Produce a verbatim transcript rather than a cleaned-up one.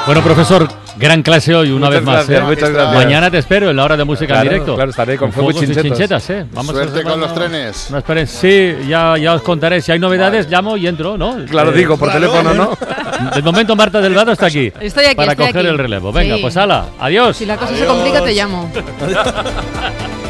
Bueno, profesor, gran clase hoy, una muchas vez más. Gracias, ¿eh? Muchas gracias. Mañana te espero en la hora de música claro, en directo. Claro, estaré con, con fuegos y chinchetas. chinchetas, ¿eh? Vamos Suerte a con los trenes. No esperen, sí, ya, ya os contaré. Si hay novedades, vale. llamo y entro, ¿no? Claro, eh, digo, por claro. teléfono, ¿no? De momento, Marta Delgado está aquí. Estoy aquí, Para estoy coger aquí. el relevo. Venga, sí. Pues ala, adiós. Si la cosa adiós. se complica, te llamo.